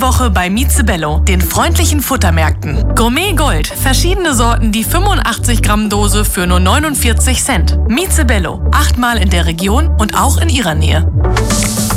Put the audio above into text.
Woche bei Mizebello, den freundlichen Futtermärkten. Gourmet Gold, verschiedene Sorten, die 85 Gramm Dose für nur 49 Cent. Mizebello, 8-mal in der Region und auch in Ihrer Nähe.